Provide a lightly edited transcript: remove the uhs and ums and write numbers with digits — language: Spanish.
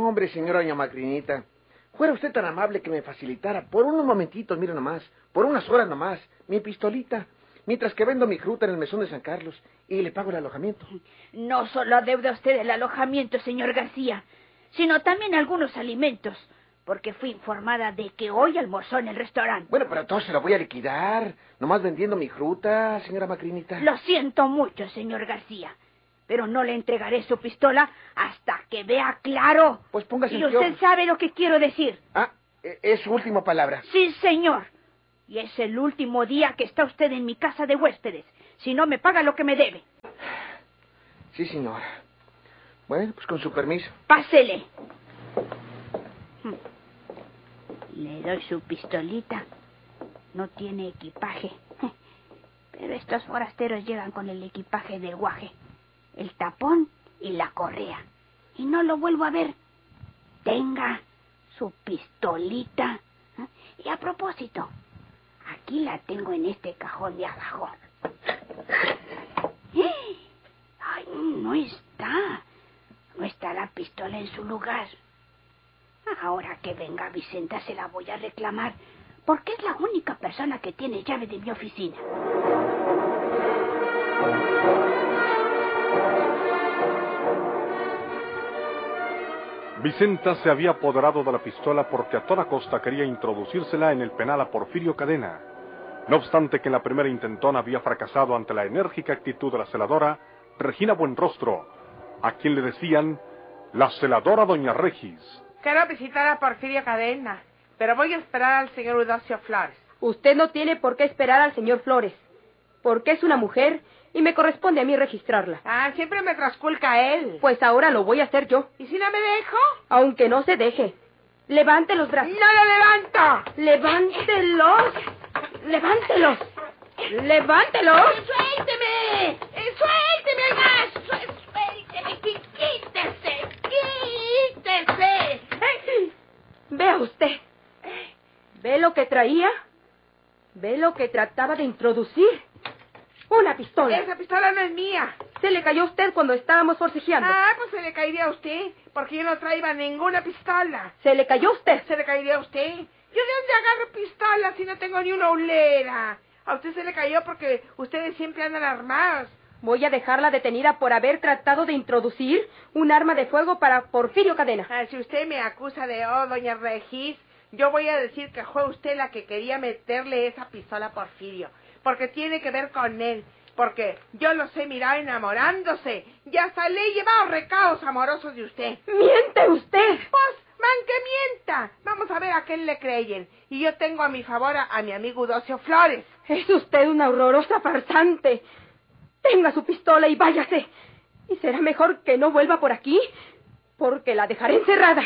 Hombre, señora doña Macrinita, fuera usted tan amable que me facilitara por unos momentitos, mire nomás, por unas horas nomás, mi pistolita, mientras que vendo mi fruta en el mesón de San Carlos y le pago el alojamiento. No solo adeuda usted el alojamiento, señor García, sino también algunos alimentos, porque fui informada de que hoy almorzó en el restaurante. Bueno, pero entonces se lo voy a liquidar, nomás vendiendo mi fruta, señora Macrinita. Lo siento mucho, señor García, pero no le entregaré su pistola hasta que vea claro. Pues póngase y en usted sabe lo que quiero decir. Ah, es su última palabra. Sí, señor. Y es el último día que está usted en mi casa de huéspedes. Si no me paga lo que me debe. Sí, señora. Bueno, pues con su permiso. Pásele. Le doy su pistolita. No tiene equipaje. Pero estos forasteros llegan con el equipaje del guaje, el tapón y la correa. Y no lo vuelvo a ver. Tenga su pistolita. Y a propósito, aquí la tengo en este cajón de abajo. ¡Ay, no está! No está la pistola en su lugar. Ahora que venga Vicenta se la voy a reclamar, porque es la única persona que tiene llave de mi oficina. Vicenta se había apoderado de la pistola porque a toda costa quería introducírsela en el penal a Porfirio Cadena. No obstante que en la primera intentona había fracasado ante la enérgica actitud de la celadora Regina Buenrostro, a quien le decían la celadora doña Regis. Quiero visitar a Porfirio Cadena, pero voy a esperar al señor Eudoxio Flores. Usted no tiene por qué esperar al señor Flores, porque es una mujer y me corresponde a mí registrarla. Siempre me trasculca él. Pues ahora lo voy a hacer yo. ¿Y si no me dejo? Aunque no se deje. Levante los brazos. ¡No lo levanto! ¡Levántelos! ¡Levántelos! ¡Levántelos! ¡Suélteme! ¡Suélteme, oiga! ¡Suélteme! ¡Quítese! ¡Quítese! Vea usted. ¿Ve lo que traía? ¿Ve lo que trataba de introducir? Una pistola. Esa pistola no es mía. Se le cayó a usted cuando estábamos forcejeando. Pues se le caería a usted, porque yo no traía ninguna pistola. Se le cayó a usted. Se le caería a usted. ¿Yo de dónde agarro pistolas si no tengo ni una ulera? A usted se le cayó porque ustedes siempre andan armados. Voy a dejarla detenida por haber tratado de introducir un arma de fuego para Porfirio Cadena. Si usted me acusa de, doña Regis, yo voy a decir que fue usted la que quería meterle esa pistola a Porfirio, porque tiene que ver con él, porque yo los he mirado enamorándose, y hasta le he llevado recados amorosos de usted. ¡Miente usted! Pues, man que mienta. Vamos a ver a quién le creyen. Y yo tengo a mi favor a mi amigo Eudoxio Flores. Es usted una horrorosa farsante. Tenga su pistola y váyase. Y será mejor que no vuelva por aquí, porque la dejaré encerrada.